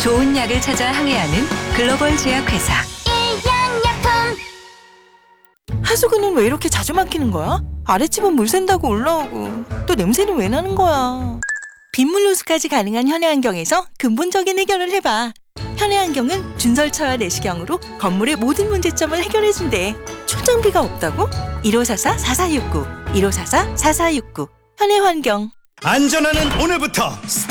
좋은 약을 찾아 항해하는 글로벌 제약회사. 하수구는 왜 이렇게 자주 막히는 거야? 아랫집은 물 샌다고 올라오고 또 냄새는 왜 나는 거야? 빗물 누수까지 가능한 현해안경에서 근본적인 해결을 해봐. 현해안경은 준설차와 내시경으로 건물의 모든 문제점을 해결해준대. 초장비가 없다고? 1544-4469 1544-4469 현해환경. 안전하는 오늘부터